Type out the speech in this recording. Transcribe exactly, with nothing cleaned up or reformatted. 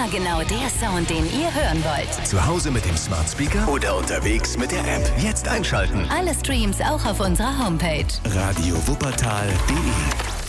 Immer genau der Sound, den ihr hören wollt. Zu Hause mit dem Smart Speaker oder unterwegs mit der App. Jetzt einschalten. Alle Streams auch auf unserer Homepage. Radio Wuppertal punkt de